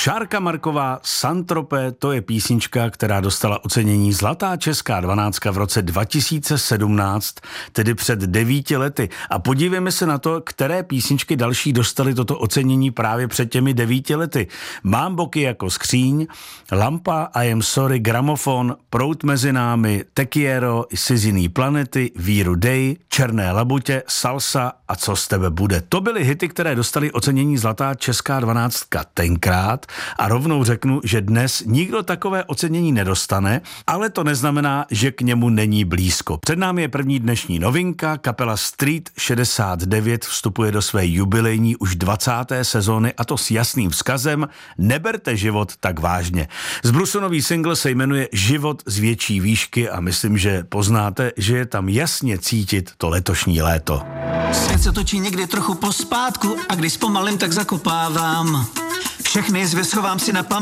Šárka Marková, Saint-Tropez, to je písnička, která dostala ocenění Zlatá česká 12 v roce 2017, tedy před 9 lety. A podívejme se na to, které písničky další dostaly toto ocenění právě před těmi 9 lety. Mám boky jako skříň, Lampa, I am sorry, Gramofon, Proud mezi námi, Tequiero, Si z jiný planety, Víru Day, Černé labutě, Salsa a Co z tebe bude. To byly hity, které dostaly ocenění Zlatá česká 12 tenkrát a rovnou řeknu, že dnes nikdo takové ocenění nedostane, ale to neznamená, že k němu není blízko. Před námi je první dnešní novinka, kapela Street 69 vstupuje do své jubilejní už 20. sezóny a to s jasným vzkazem neberte život tak vážně. Zbrusunový single se jmenuje Život z větší výšky a myslím, že poznáte, že je tam jasně cítit to letošní léto. Svět se točí někdy trochu pospátku a když zpomalím, tak zakopávám. Všechny zvěs schovám si na paměť.